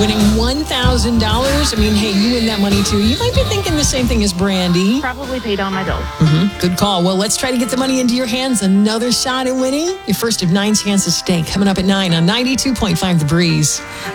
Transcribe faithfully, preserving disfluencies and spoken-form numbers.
winning one thousand dollars. I mean, hey, you win that money too. You might be thinking the same thing as Brandy. Probably paid all my bills. Mm-hmm. Good call. Well, let's try to get the money into your hands. Another shot at winning. Your first of nine chances today. Coming up at nine on ninety-two point five The Breeze.